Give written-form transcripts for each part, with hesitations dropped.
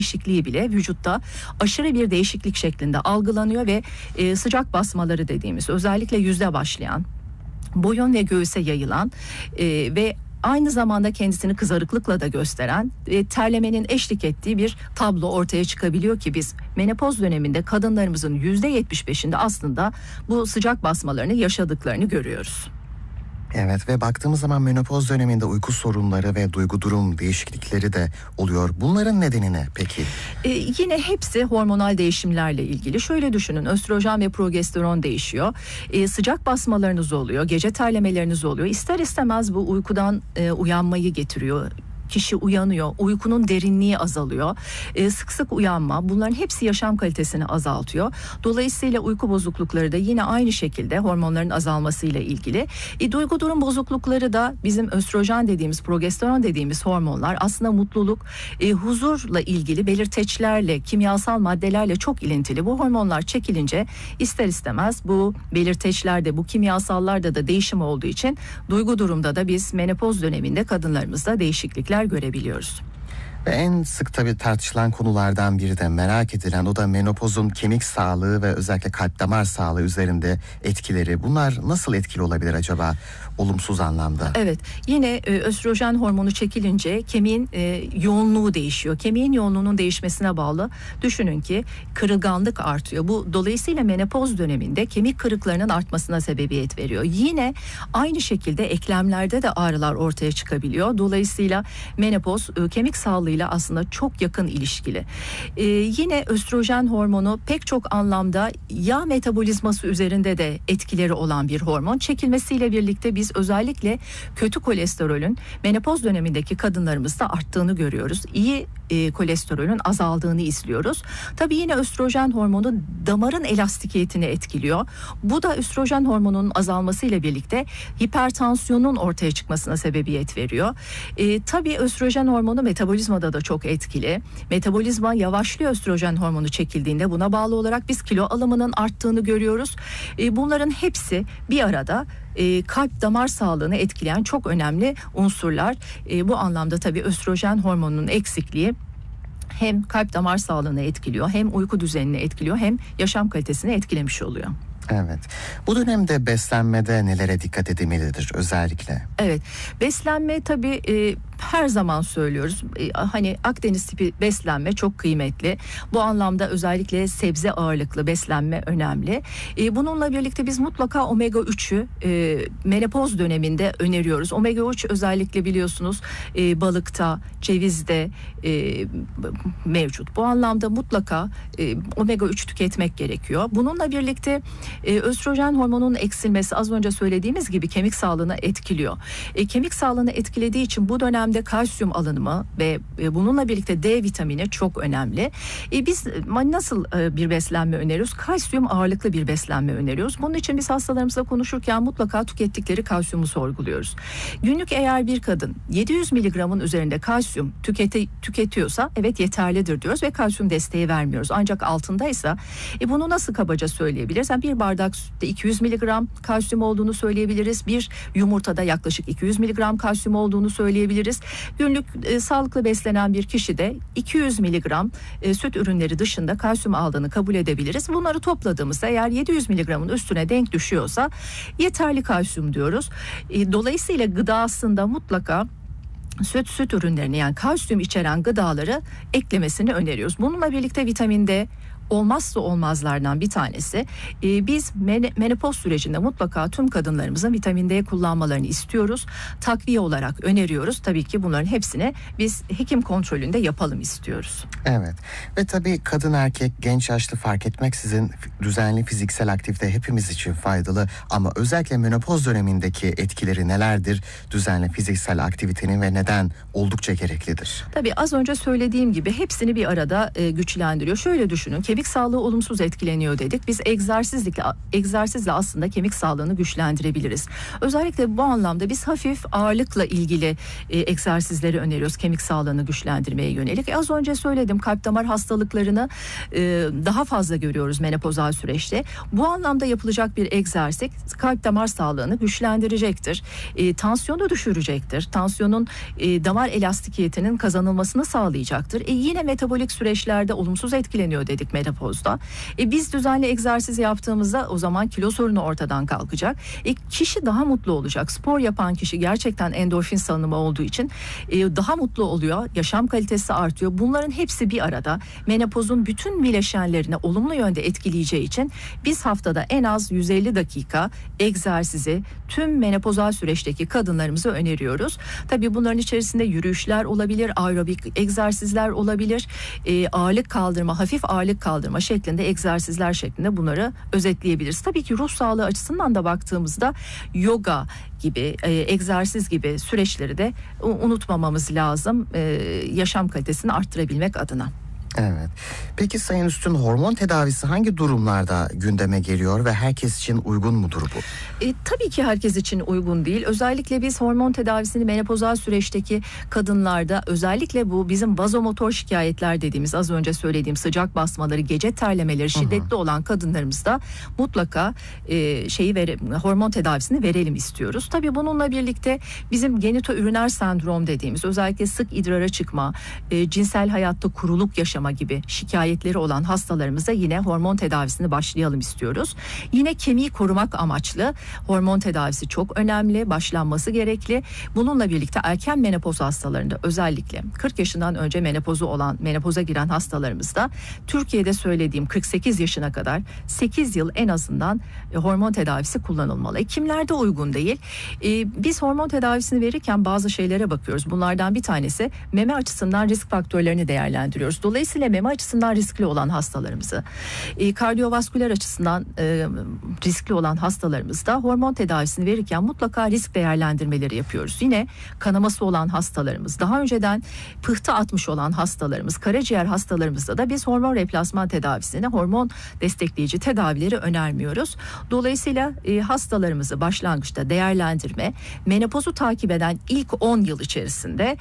değişikliği bile vücutta aşırı bir değişiklik şeklinde algılanıyor ve sıcak basmaları dediğimiz, özellikle yüzde başlayan, boyun ve göğüse yayılan ve aynı zamanda kendisini kızarıklıkla da gösteren ve terlemenin eşlik ettiği bir tablo ortaya çıkabiliyor ki biz menopoz döneminde kadınlarımızın %75'inde aslında bu sıcak basmalarını yaşadıklarını görüyoruz. Evet, ve baktığımız zaman menopoz döneminde uyku sorunları ve duygu durum değişiklikleri de oluyor. Bunların nedeni ne peki? Yine hepsi hormonal değişimlerle ilgili. Şöyle düşünün, östrojen ve progesteron değişiyor. Sıcak basmalarınız oluyor, gece terlemeleriniz oluyor. İster istemez bu uykudan uyanmayı getiriyor. Kişi uyanıyor, uykunun derinliği azalıyor, sık sık uyanma, bunların hepsi yaşam kalitesini azaltıyor. Dolayısıyla uyku bozuklukları da yine aynı şekilde hormonların azalmasıyla ilgili. Duygu durum bozuklukları da bizim östrojen dediğimiz, progesteron dediğimiz hormonlar aslında mutluluk, huzurla ilgili belirteçlerle, kimyasal maddelerle çok ilintili. Bu hormonlar çekilince ister istemez bu belirteçlerde, bu kimyasallarda da değişim olduğu için duygu durumda da biz menopoz döneminde kadınlarımızda değişiklikler görebiliyoruz. Ve en sık tabii tartışılan konulardan biri de merak edilen, o da menopozun kemik sağlığı ve özellikle kalp damar sağlığı üzerinde etkileri. Bunlar nasıl etkili olabilir acaba olumsuz anlamda? Evet, yine östrojen hormonu çekilince kemiğin yoğunluğu değişiyor. Kemiğin yoğunluğunun değişmesine bağlı düşünün ki kırılganlık artıyor. Bu dolayısıyla menopoz döneminde kemik kırıklarının artmasına sebebiyet veriyor. Yine aynı şekilde eklemlerde de ağrılar ortaya çıkabiliyor. Dolayısıyla menopoz kemik sağlığıyla aslında çok yakın ilişkili. Yine östrojen hormonu pek çok anlamda yağ metabolizması üzerinde de etkileri olan bir hormon. Çekilmesiyle birlikte biz özellikle kötü kolesterolün menopoz dönemindeki kadınlarımızda arttığını görüyoruz. İyi kolesterolün azaldığını izliyoruz. Tabii yine östrojen hormonu damarın elastikiyetini etkiliyor. Bu da östrojen hormonunun azalmasıyla birlikte hipertansiyonun ortaya çıkmasına sebebiyet veriyor. Tabii östrojen hormonu metabolizmada da çok etkili. Metabolizma yavaşlıyor östrojen hormonu çekildiğinde. Buna bağlı olarak biz kilo alımının arttığını görüyoruz. Bunların hepsi bir arada kalp damar sağlığını etkileyen çok önemli unsurlar. Bu anlamda tabii östrojen hormonunun eksikliği hem kalp damar sağlığını etkiliyor, hem uyku düzenini etkiliyor, hem yaşam kalitesini etkilemiş oluyor. Evet. Bu dönemde beslenmede nelere dikkat edilmelidir özellikle? Evet. Beslenme tabii her zaman söylüyoruz. Hani Akdeniz tipi beslenme çok kıymetli. Bu anlamda özellikle sebze ağırlıklı beslenme önemli. Bununla birlikte biz mutlaka omega 3'ü menopoz döneminde öneriyoruz. Omega 3 özellikle biliyorsunuz balıkta, cevizde mevcut. Bu anlamda mutlaka omega 3 tüketmek gerekiyor. Bununla birlikte östrojen hormonunun eksilmesi az önce söylediğimiz gibi kemik sağlığını etkiliyor. Kemik sağlığını etkilediği için bu dönemde kalsiyum alınımı ve bununla birlikte D vitamini çok önemli. Biz nasıl bir beslenme öneriyoruz? Kalsiyum ağırlıklı bir beslenme öneriyoruz. Bunun için biz hastalarımızla konuşurken mutlaka tükettikleri kalsiyumu sorguluyoruz. Günlük eğer bir kadın 700 miligramın üzerinde kalsiyum tüketiyorsa evet yeterlidir diyoruz ve kalsiyum desteği vermiyoruz. Ancak altındaysa bunu nasıl kabaca söyleyebiliriz? Yani bir bardak sütte 200 miligram kalsiyum olduğunu söyleyebiliriz. Bir yumurtada yaklaşık 200 miligram kalsiyum olduğunu söyleyebiliriz. Günlük sağlıklı beslenen bir kişi de 200 miligram süt ürünleri dışında kalsiyum aldığını kabul edebiliriz. Bunları topladığımızda eğer 700 miligramın üstüne denk düşüyorsa yeterli kalsiyum diyoruz. Dolayısıyla gıdasında mutlaka süt ürünlerini, yani kalsiyum içeren gıdaları eklemesini öneriyoruz. Bununla birlikte vitamin D olmazsa olmazlardan bir tanesi. Biz menopoz sürecinde mutlaka tüm kadınlarımızın vitamin D kullanmalarını istiyoruz. Takviye olarak öneriyoruz. Tabii ki bunların hepsini biz hekim kontrolünde yapalım istiyoruz. Evet. Ve tabii kadın erkek genç yaşlı fark etmeksizin düzenli fiziksel aktivite hepimiz için faydalı, ama özellikle menopoz dönemindeki etkileri nelerdir düzenli fiziksel aktivitenin ve neden oldukça gereklidir? Tabii az önce söylediğim gibi hepsini bir arada güçlendiriyor. Şöyle düşünün, kemik kemik sağlığı olumsuz etkileniyor dedik. Biz egzersizle aslında kemik sağlığını güçlendirebiliriz. Özellikle bu anlamda biz hafif ağırlıkla ilgili egzersizleri öneriyoruz kemik sağlığını güçlendirmeye yönelik. Az önce söyledim, kalp damar hastalıklarını daha fazla görüyoruz menopozal süreçte. Bu anlamda yapılacak bir egzersiz kalp damar sağlığını güçlendirecektir. Tansiyonu düşürecektir. Tansiyonun damar elastikiyetinin kazanılmasını sağlayacaktır. Yine metabolik süreçlerde olumsuz etkileniyor dedik menopozda. Biz düzenli egzersiz yaptığımızda o zaman kilo sorunu ortadan kalkacak. Kişi daha mutlu olacak. Spor yapan kişi gerçekten endorfin salınımı olduğu için daha mutlu oluyor. Yaşam kalitesi artıyor. Bunların hepsi bir arada menopozun bütün bileşenlerini olumlu yönde etkileyeceği için biz haftada en az 150 dakika egzersizi tüm menopozal süreçteki kadınlarımıza öneriyoruz. Tabii bunların içerisinde yürüyüşler olabilir, aerobik egzersizler olabilir, ağırlık kaldırma, hafif ağırlık kaldırma şeklinde egzersizler şeklinde bunları özetleyebiliriz. Tabii ki ruh sağlığı açısından da baktığımızda yoga gibi, egzersiz gibi süreçleri de unutmamamız lazım yaşam kalitesini arttırabilmek adına. Evet. Peki Sayın Üstün, hormon tedavisi hangi durumlarda gündeme geliyor ve herkes için uygun mudur bu? Tabii ki herkes için uygun değil. Özellikle biz hormon tedavisini menopozal süreçteki kadınlarda, özellikle bu bizim vazomotor şikayetler dediğimiz, az önce söylediğim sıcak basmaları, gece terlemeleri şiddetli olan kadınlarımızda mutlaka hormon tedavisini verelim istiyoruz. Tabii bununla birlikte bizim genitoüriner sendrom dediğimiz, özellikle sık idrara çıkma, cinsel hayatta kuruluk yaşama gibi şikayetleri olan hastalarımıza yine hormon tedavisini başlayalım istiyoruz. Yine kemiği korumak amaçlı hormon tedavisi çok önemli, başlanması gerekli. Bununla birlikte erken menopoz hastalarında, özellikle 40 yaşından önce menopoza giren hastalarımızda Türkiye'de söylediğim 48 yaşına kadar 8 yıl en azından hormon tedavisi kullanılmalı. Kimlerde uygun değil? Biz hormon tedavisini verirken bazı şeylere bakıyoruz. Bunlardan bir tanesi meme açısından risk faktörlerini değerlendiriyoruz. Dolayısıyla meme açısından riskli olan hastalarımızı, kardiyovasküler açısından riskli olan hastalarımızda hormon tedavisini verirken mutlaka risk değerlendirmeleri yapıyoruz. Yine kanaması olan hastalarımız, daha önceden pıhtı atmış olan hastalarımız, karaciğer hastalarımızda da biz hormon replasman tedavisine, hormon destekleyici tedavileri önermiyoruz. Dolayısıyla hastalarımızı başlangıçta değerlendirme, menopozu takip eden ilk 10 yıl içerisinde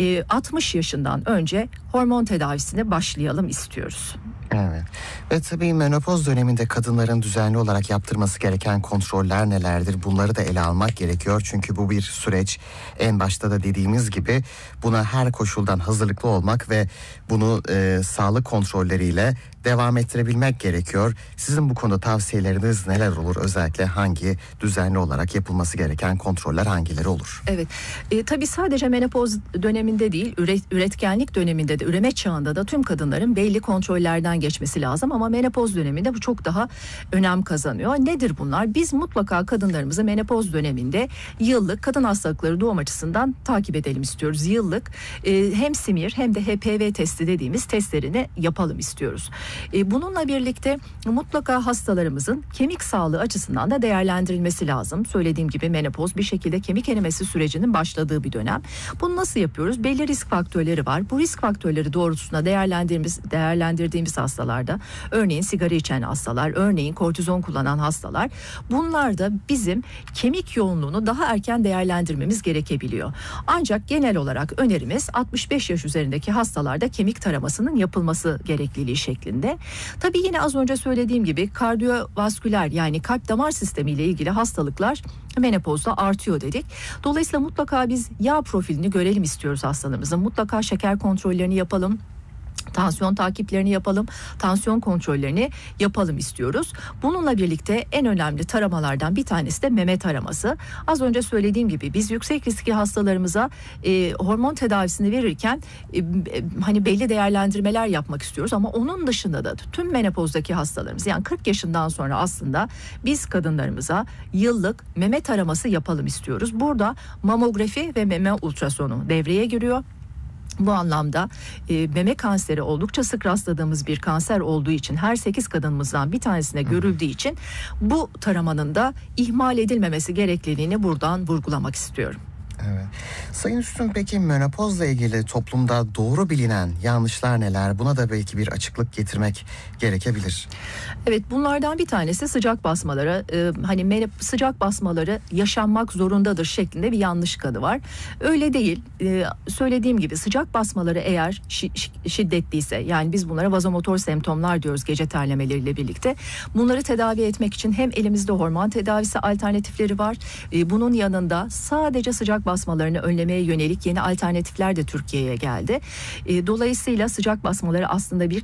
60 yaşından önce hormon tedavisine başlayalım istiyoruz. Evet. Ve tabii menopoz döneminde kadınların düzenli olarak yaptırması gereken kontroller nelerdir? Bunları da ele almak gerekiyor. Çünkü bu bir süreç. En başta da dediğimiz gibi buna her koşuldan hazırlıklı olmak ve bunu sağlık kontrolleriyle devam ettirebilmek gerekiyor. Sizin bu konuda tavsiyeleriniz neler olur? Özellikle hangi düzenli olarak yapılması gereken kontroller hangileri olur? Evet. Tabii sadece menopoz döneminde değil, üretkenlik döneminde de, üreme çağında da tüm kadınların belli kontrollerden geçmesi lazım ama menopoz döneminde bu çok daha önem kazanıyor. Nedir bunlar? Biz mutlaka kadınlarımızı menopoz döneminde yıllık kadın hastalıkları doğum açısından takip edelim istiyoruz. Yıllık hem simir hem de HPV testi dediğimiz testlerini yapalım istiyoruz. Bununla birlikte mutlaka hastalarımızın kemik sağlığı açısından da değerlendirilmesi lazım. Söylediğim gibi menopoz bir şekilde kemik erimesi sürecinin başladığı bir dönem. Bunu nasıl yapıyoruz? Belli risk faktörleri var. Bu risk faktörleri doğrultusunda değerlendirdiğimiz hastalarda, örneğin sigara içen hastalar, örneğin kortizon kullanan hastalar, bunlar da bizim kemik yoğunluğunu daha erken değerlendirmemiz gerekebiliyor. Ancak genel olarak önerimiz 65 yaş üzerindeki hastalarda kemik taramasının yapılması gerekliliği şeklinde. Tabii yine az önce söylediğim gibi kardiyovasküler, yani kalp damar sistemiyle ilgili hastalıklar menopozda artıyor dedik. Dolayısıyla mutlaka biz yağ profilini görelim istiyoruz hastalarımızın. Mutlaka şeker kontrollerini yapalım. Tansiyon takiplerini yapalım, tansiyon kontrollerini yapalım istiyoruz. Bununla birlikte en önemli taramalardan bir tanesi de meme taraması. Az önce söylediğim gibi biz yüksek riskli hastalarımıza hormon tedavisini verirken hani belli değerlendirmeler yapmak istiyoruz ama onun dışında da tüm menopozdaki hastalarımız, yani 40 yaşından sonra aslında biz kadınlarımıza yıllık meme taraması yapalım istiyoruz. Burada mamografi ve meme ultrasonu devreye giriyor. Bu anlamda meme kanseri oldukça sık rastladığımız bir kanser olduğu için, her 8 kadınımızdan bir tanesine görüldüğü için bu taramanın da ihmal edilmemesi gerekliliğini buradan vurgulamak istiyorum. Evet. Sayın Üstün, peki menopozla ilgili toplumda doğru bilinen yanlışlar neler? Buna da belki bir açıklık getirmek gerekebilir. Evet, bunlardan bir tanesi sıcak basmalara, hani sıcak basmaları yaşanmak zorundadır şeklinde bir yanlış kanı var. Öyle değil. Söylediğim gibi sıcak basmaları eğer şiddetliyse, yani biz bunlara vazomotor semptomlar diyoruz, gece terlemeleriyle birlikte. Bunları tedavi etmek için hem elimizde hormon tedavisi alternatifleri var. Bunun yanında sadece sıcak basmalarını önlemeye yönelik yeni alternatifler de Türkiye'ye geldi. Dolayısıyla sıcak basmaları aslında bir